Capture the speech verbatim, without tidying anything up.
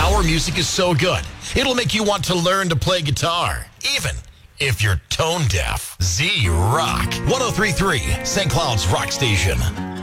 Our music is so good, it'll make you want to learn to play guitar, even if you're tone deaf. Z Rock, one oh three point three, Saint Cloud's Rock Station.